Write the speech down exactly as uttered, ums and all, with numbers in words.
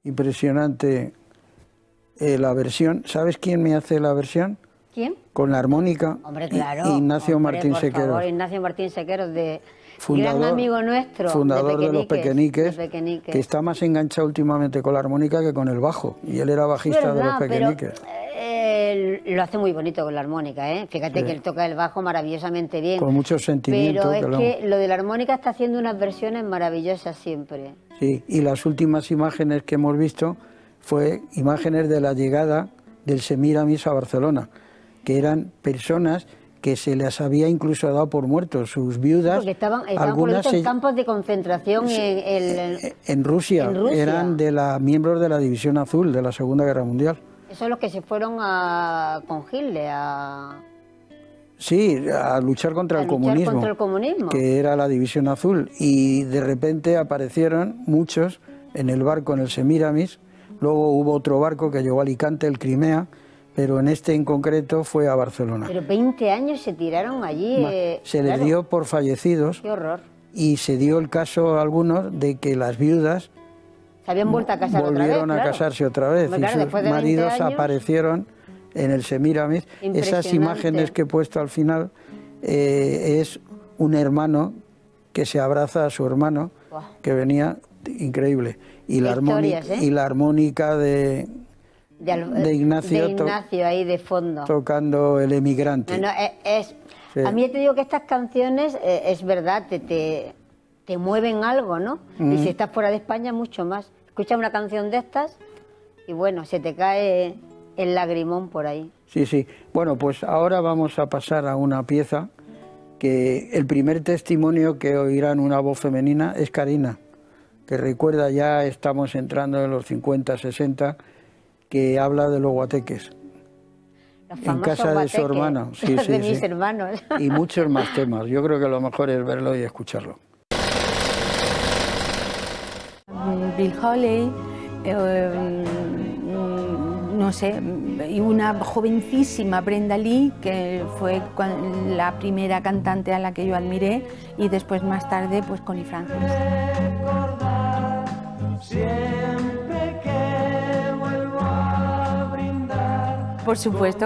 Impresionante eh, la versión. ¿Sabes quién me hace la versión? ¿Quién? Con la armónica. Hombre, claro. Ignacio Hombre, Martín por Sequeros. favor, Ignacio Martín Sequeros, de Fundador, gran amigo nuestro. fundador de, de, los Pequeñiques, de Pequeñiques, que está más enganchado últimamente con la armónica que con el bajo. Y él era bajista es verdad, de los Pequeñiques. Pero, eh, lo hace muy bonito con la armónica, ¿eh? Fíjate Sí. que él toca el bajo maravillosamente bien. Con mucho sentimiento. Pero es que lo... que lo de la armónica está haciendo unas versiones maravillosas siempre. Sí, y las últimas imágenes que hemos visto fue imágenes de la llegada del Semíramis a Barcelona, que eran personas que se les había incluso dado por muertos, sus viudas. Porque estaban, estaban algunas en se... campos de concentración sí, en, el... en, Rusia, en Rusia, eran de la, miembros de la División Azul de la Segunda Guerra Mundial. Esos son los que se fueron a, con Hitler a... Sí, a luchar contra, a el, luchar comunismo, contra el comunismo, que era la División Azul, y de repente aparecieron muchos en el barco, en el Semíramis. Luego hubo otro barco que llegó a Alicante, el Crimea, pero en este en concreto fue a Barcelona. Pero veinte años se tiraron allí. Eh, se claro. les dio por fallecidos. Qué horror. Y se dio el caso a algunos de que las viudas se habían vuelto a casar volvieron otra vez, a claro. casarse otra vez. Hombre, claro, y sus maridos años... aparecieron en el Semíramis. Esas imágenes que he puesto al final eh, es un hermano que se abraza a su hermano, wow, que venía increíble. Y la, armónica, ¿eh? y la armónica de, de, al, de Ignacio, de Ignacio ahí de fondo. Tocando El Emigrante. No, no, es, sí. A mí te digo que estas canciones, eh, es verdad, te, te, te mueven algo, ¿no? Mm. Y si estás fuera de España, mucho más. Escuchas una canción de estas y bueno, se te cae el lagrimón por ahí. Sí, sí. Bueno, pues ahora vamos a pasar a una pieza que el primer testimonio que oirán una voz femenina es Karina, que recuerda, ya estamos entrando en los cincuenta, sesenta, que habla de los guateques. En casa de su hermano. Sí, sí, de sí. mis hermanos. Y muchos más temas. Yo creo que lo mejor es verlo y escucharlo. Bill Haley, eh, no sé, y una jovencísima Brenda Lee, que fue la primera cantante a la que yo admiré, y después más tarde pues Connie Francis. Por supuesto.